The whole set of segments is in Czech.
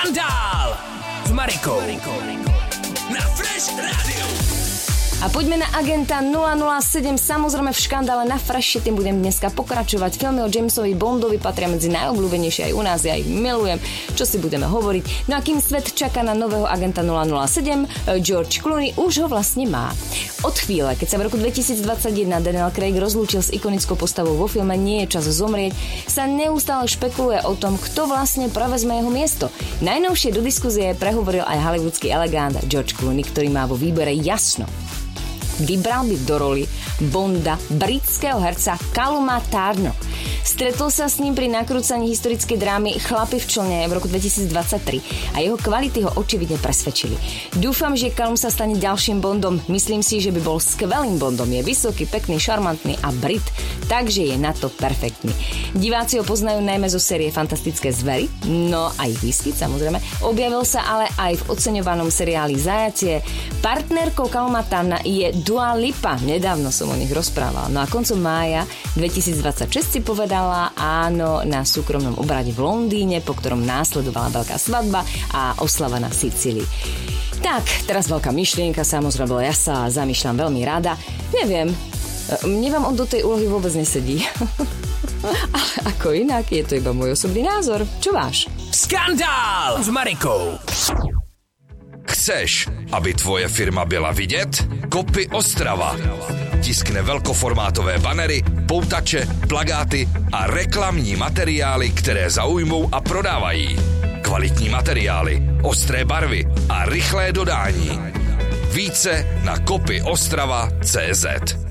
Skandál s Marikou na Fresh Radio. A poďme na Agenta 007, samozrejme v škandále na Freshi, tým budem dneska pokračovať. Filmy o Jamesovi Bondovi patria medzi najobľúbenejšie aj u nás, ja ich milujem, čo si budeme hovoriť. No a kým svet čaká na nového Agenta 007, George Clooney už ho vlastne má. Od chvíle, keď sa v roku 2021 Daniel Craig rozlúčil s ikonickou postavou vo filme Nie je čas zomrieť, sa neustále špekuluje o tom, kto vlastne prevezme jeho miesto. Najnovšie do diskuzie prehovoril aj hollywoodský elegant George Clooney, ktorý má vo výbere jasno. Vybral by do roli Bonda britského herca Calluma Turna. Stretol sa s ním pri nakrúcaní historickej drámy Chlapi v člne v roku 2023 a jeho kvality ho očividne presvedčili. Dúfam, že Callum sa stane ďalším Bondom. Myslím si, že by bol skvelým Bondom. Je vysoký, pekný, šarmantný a Brit, takže je na to perfektný. Diváci ho poznajú najmä zo série Fantastické zvery, no aj výskyt samozrejme. Objavil sa ale aj v oceňovanom seriáli Zajacie. Partnerkou Calluma Turna je Dua Lipa. Nedávno som o nich rozprávala. No a koncom mája 2026 si povedala áno na súkromnom obrade v Londýne, po ktorom následovala veľká svadba a oslava na Sicílii. Tak, teraz veľká myšlienka, samozrejme, ja sa zamýšľam veľmi rada. Neviem, mne vám on do tej úlohy vôbec nesedí. Ale ako inak, je to iba môj osobný názor. Čo váš? Skandál s Marikou. Chceš, aby tvoje firma byla vidět? Kopy Ostrava. Tiskne velkoformátové banery, poutače, plagáty a reklamní materiály, které zaujmou a prodávají. Kvalitní materiály, ostré barvy a rychlé dodání. Více na kopyostrava.cz.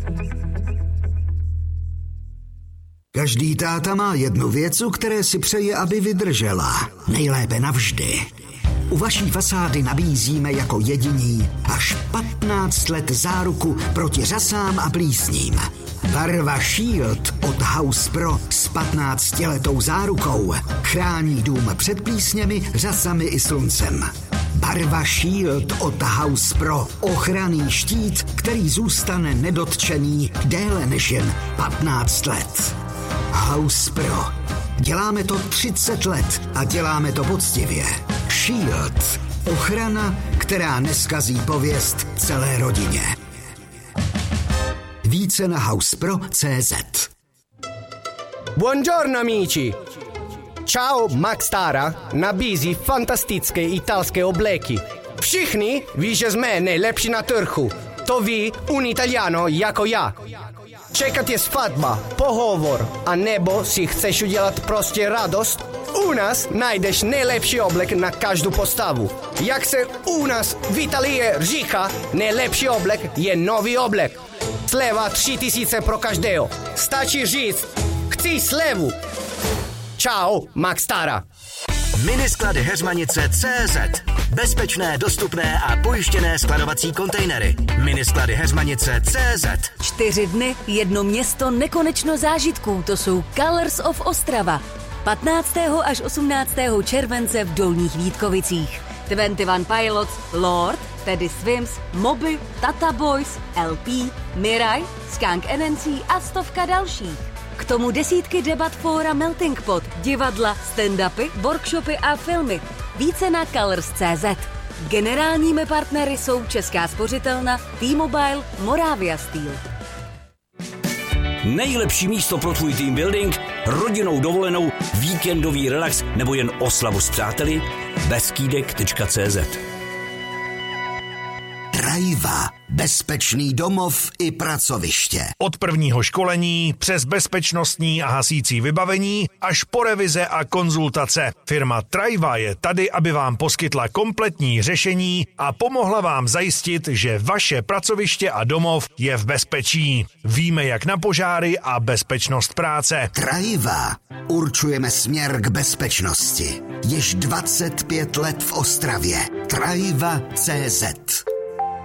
Každý táta má jednu věc, u které si přeje, aby vydržela. Nejlépe navždy. U vaší fasády nabízíme jako jediní až 15 let záruku proti řasám a plísním. Barva Shield od House Pro s 15letou zárukou chrání dům před plísněmi, řasami i sluncem. Barva Shield od House Pro. Ochranný štít, který zůstane nedotčený déle než jen 15 let. House Pro. Děláme to 30 let a děláme to poctivě. Shield. Ochrana, která neskazí pověst celé rodině. Více na housepro.cz. Buongiorno amici! Ciao, Max Tara nabízí fantastické italské obleky. Všichni ví, že jsme nejlepší na trhu. To ví un Italiano jako já. Čekat je svatba, pohovor, a nebo si chceš udělat prostě radost? U nás najdeš nejlepší oblek na každou postavu. Jak se u nás v Italii říká, nejlepší oblek je nový oblek. Sleva 3000 pro každého. Stačí říct, chci slevu. Čau, Max Tara. Minisklady Heřmanice.cz. Bezpečné, dostupné a pojištěné skladovací kontejnery. Minisklady Heřmanice.cz. 4 dny, jedno město, nekonečno zážitků. To jsou Colors of Ostrava. 15. až 18. července v Dolních Vítkovicích. 21 Pilots, Lord, Teddy Swims, Moby, Tata Boys, LP, Mirai, Skunk NNC a stovka dalších. K tomu desítky debat fóra Melting Pot, divadla, stand-upy, workshopy a filmy. Více na Colors.cz. Generálními partnery jsou Česká spořitelna, T-Mobile, Moravia Steel. Nejlepší místo pro tvůj team building, rodinnou dovolenou, víkendový relax nebo jen oslavu s přáteli? Beskýdek.cz. Trajva. Bezpečný domov i pracoviště. Od prvního školení přes bezpečnostní a hasící vybavení až po revize a konzultace. Firma Trajva je tady, aby vám poskytla kompletní řešení a pomohla vám zajistit, že vaše pracoviště a domov je v bezpečí. Víme jak na požáry a bezpečnost práce. Trajva. Určujeme směr k bezpečnosti. Již 25 let v Ostravě. Trajva.cz.